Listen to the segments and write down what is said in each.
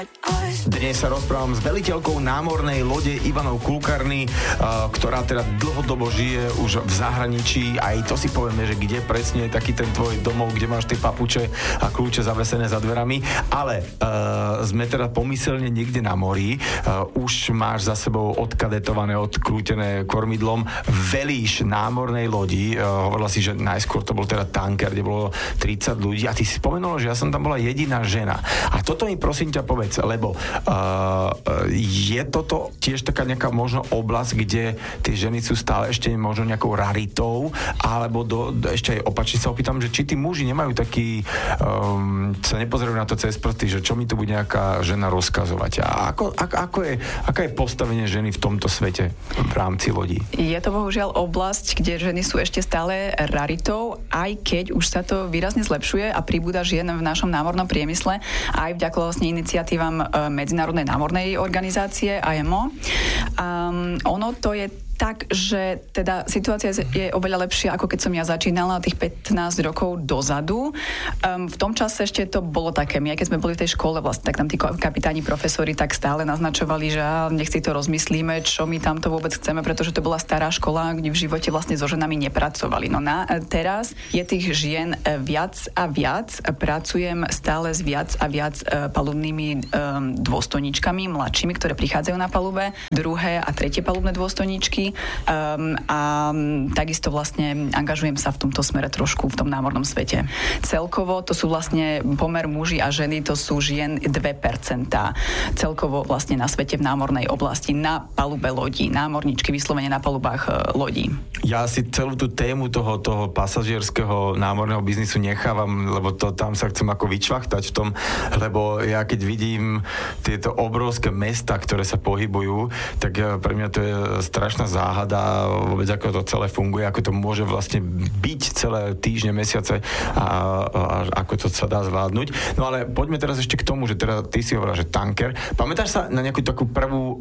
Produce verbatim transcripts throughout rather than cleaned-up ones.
Dnes sa rozprávam s veliteľkou námornej lode Ivanou Kulkarný, ktorá teda dlhodobo žije už v zahraničí. Aj to si povieme, že kde presne je taký ten tvoj domov, kde máš tie papuče a kľúče zavesené za dverami. Ale uh, sme teda pomyselne niekde na mori. Uh, už máš za sebou odkadetované, odkrútené kormidlom. Velíš námornej lodi. Uh, hovorila si, že najskôr to bol teda tanker, kde bolo tridsať ľudí. A ty si spomenula, že ja som tam bola jediná žena. A toto mi prosím ťa povedz, lebo Uh, je toto tiež taká nejaká možno oblasť, kde tie ženy sú stále ešte možno nejakou raritou, alebo do, do, ešte aj opačne sa opýtam, že či tí muži nemajú taký um, sa nepozerajú na to cez prsty, že čo mi tu bude nejaká žena rozkazovať. A ako, ako, ako je, aká je postavenie ženy v tomto svete v rámci lodí? Je to bohužiaľ oblasť, kde ženy sú ešte stále raritou, aj keď už sa to výrazne zlepšuje a pribúda žien v našom námornom priemysle, aj vďaka vlastne iniciatívam Medzinárodnej námornej organizácie I M O. Um, ono to je tak, že teda situácia je oveľa lepšia, ako keď som ja začínala tých pätnásť rokov dozadu. Um, v tom čase ešte to bolo také. My, keď sme boli v tej škole, vlastne, tak tam tí kapitáni, profesori tak stále naznačovali, že nech si to rozmyslíme, čo my tamto vôbec chceme, pretože to bola stará škola, kde v živote vlastne so ženami nepracovali. No na, teraz je tých žien viac a viac. Pracujem stále s viac a viac palubnými um, dôstojničkami, mladšími, ktoré prichádzajú na palube, druhé a tretie palubné dôstojničky. Um, a takisto vlastne angažujem sa v tomto smere trošku v tom námornom svete. Celkovo to sú vlastne pomer muži a ženy, to sú žien dve percentá. Celkovo vlastne na svete v námornej oblasti, na palube lodí, námorničky vyslovene na palubách e, lodí. Ja si celú tú tému toho, toho pasažierského námorného biznisu nechávam, lebo to tam sa chcem ako vyčvachtať v tom, lebo ja keď vidím tieto obrovské mesta, ktoré sa pohybujú, tak pre mňa to je strašná záhada vôbec, ako to celé funguje, ako to môže vlastne byť celé týždne, mesiace a, a ako to sa dá zvládnuť. No ale poďme teraz ešte k tomu, že teda ty si hovorila, že tanker. Pamätáš sa na nejakú takú prvú o,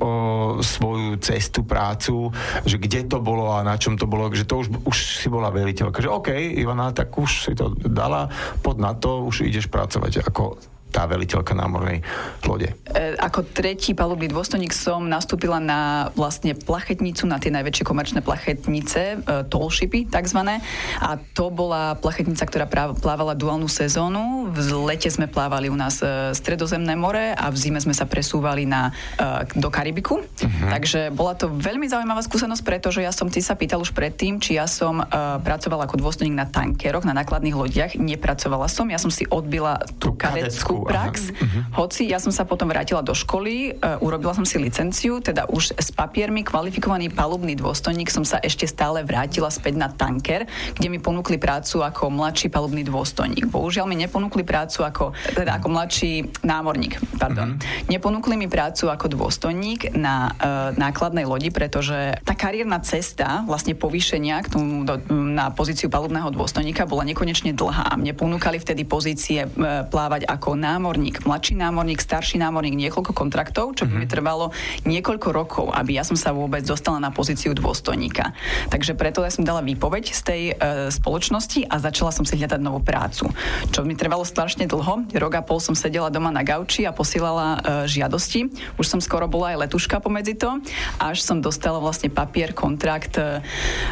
svoju cestu, prácu, že kde to bolo a na čom to bolo, že to už, už si bola veliteľka, že OK, Ivana, tak už si to dala, pod na to, už ideš pracovať ako tá veliteľka námornej lode. E, ako tretí palubný dôstojník som nastúpila na vlastne plachetnicu, na tie najväčšie komerčné plachetnice, e, tollshipy takzvané. A to bola plachetnica, ktorá práv, plávala duálnu sezónu. V lete sme plávali u nás e, Stredozemné more a v zime sme sa presúvali na, e, do Karibiku. Uh-huh. Takže bola to veľmi zaujímavá skúsenosť, pretože ja som, ty sa pýtal už predtým, či ja som e, pracovala ako dôstojník na tankeroch, na nákladných lodiach. Nepracovala som, ja som si odbila tú kadeckú prax. Uh-huh. Hoci ja som sa potom vrátila do školy, uh, urobila som si licenciu, teda už s papiermi kvalifikovaný palubný dôstojník som sa ešte stále vrátila späť na tanker, kde mi ponúkli prácu ako mladší palubný dôstojník. Bohužiaľ mi neponúkli prácu ako, teda ako mladší námorník, pardon. Uh-huh. Neponúkli mi prácu ako dôstojník na uh, nákladnej lodi, pretože tá kariérna cesta, vlastne povýšenia k tomu do, na pozíciu palubného dôstojníka bola nekonečne dlhá. Mne ponúkali vtedy pozície uh, plávať ako námorník, mladší námorník, starší námorník, niekoľko kontraktov, čo by mi trvalo niekoľko rokov, aby ja som sa vôbec dostala na pozíciu dôstojníka. Takže preto ja som dala výpoveď z tej e, spoločnosti a začala som si hľadať novú prácu. Čo mi trvalo strašne dlho. Rok a pol som sedela doma na gauči a posielala e, žiadosti. Už som skoro bola aj letuška pomedzi to, až som dostala vlastne papier, kontrakt e,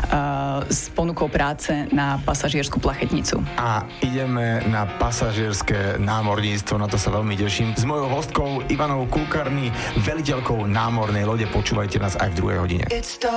s ponukou práce na pasažierskú plachetnicu. A ideme na pasažierske námorníctvo. Na to sa veľmi teším. S mojou hostkou Ivanou Kulkarný, veliteľkou námornej lode. Počúvajte nás aj v druhej hodine.